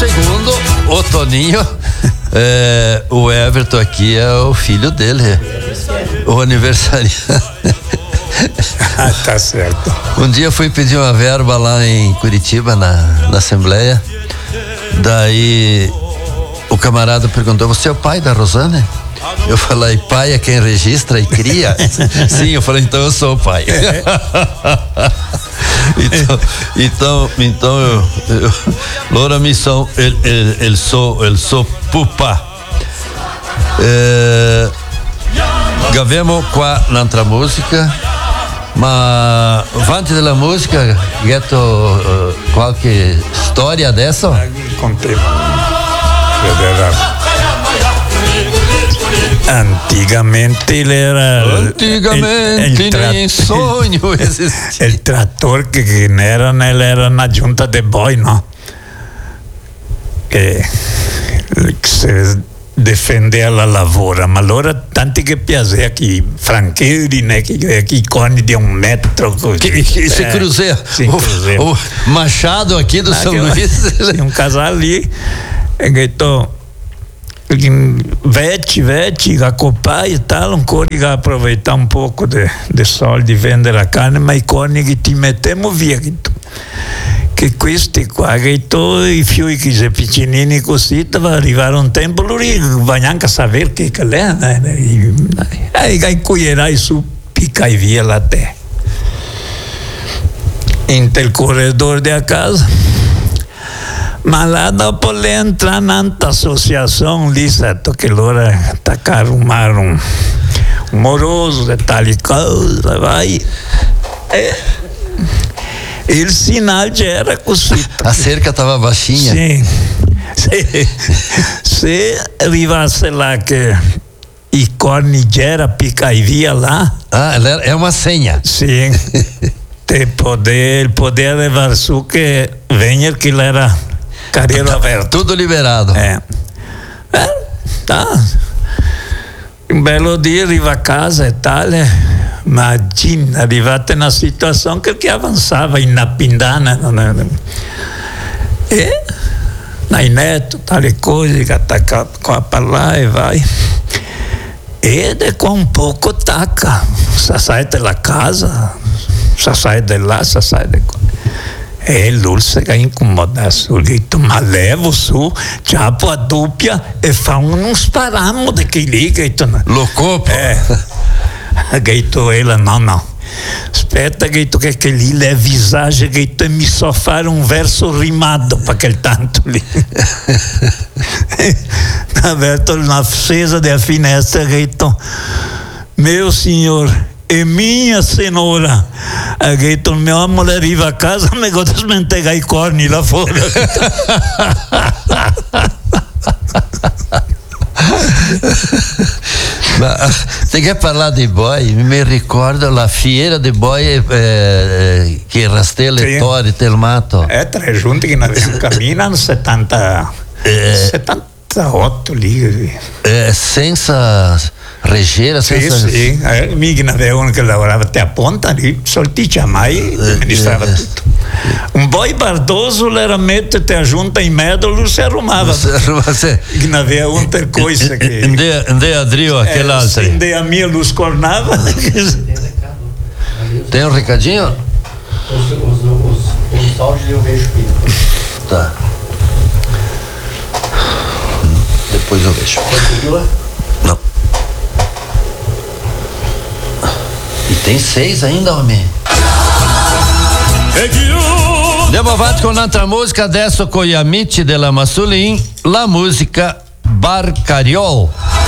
segundo o Toninho, o Everton aqui é o filho dele, o aniversariante. Tá certo. Um dia fui pedir uma verba lá em Curitiba, na Assembleia. Daí o camarada perguntou: você é o pai da Rosana? Eu falei: pai é quem registra e cria. Sim, eu falei: então eu sou o pai. Então eu loro missão, ele sou pupa. Gavemo qua l'altra musica, ma avanti della musica, Ghetto, qualche storia adesso? Antigamente nem sonho existia. Il trattore che era na giunta de boi, no? Che se defendeva la lavora, ma allora tanti che piaceva aqui francheiri, né, que cone de 1 metro que se cruzeia o Machado aqui do São Luís, um casal ali, então vete a copar e tal, ancora aproveitar um pouco de sol di vendere la carne, ma i coni che ti mettiamo via che questi qua, che i fiori che sono piccinini così, deve arrivare un tempo, lui va neanche a sapere che è, e cuierai su, piccai via la te. In il corredor della casa, ma là dopo lei entra in un'associazione lì, certo che loro attaccare un moroso e tali cose, vai, il sinal já era così. A cerca estava baixinha. Sim. Se arrivasse lá que i corni já era picai via lá. Ah, é uma senha. Sim. Poder levar su que venha que ele era carreiro aberto. Tudo liberado. Tá. Um belo dia arriva a casa e tal, imagina, arrivate na situação que avançava in Pindana, e nai neto, tale cose che attacca qua a parlare e vai, ed è qua un poco tacca, sai della casa, sai di là, sai di qua. E lui si incomoda subito, ma levo su, ciapo a doppia e fa un sparamo di che lì, lo copo. Gaito ela, não. Aspetta, Gaito, que lì le visage, Gaito, e mi so fare un verso rimado para aquele tanto lì. Aberto na acesa da finestra, Gaito, meu senhor, e minha senhora, Gaito, meu amor arriva a casa, me gosta de smentegar i corni lá fora. Você quer falar de boi? Me ricordo la fiera de boi che Rastelo e Tori Telmato. Tre giunti che abbiamo camminato 78 lì. Senza regera, senza... Sì, mica ne aveva uno che lavorava a ponta lì, solticcia mai, amministrava tutto. Un boi bardoso era mettere a giunta in mezzo, lui si arrumava. Che ne aveva un per coisa che... Inde Adrio, aquell'altro. Inde a mia lui scornava. Tem um recadinho? Os áudios eu vejo. Tá. Depois eu vejo. Não. E tem 6 ainda, homem. Andiamo avanti con un'altra musica, adesso con gli amici della Massulin, la musica Barcariol.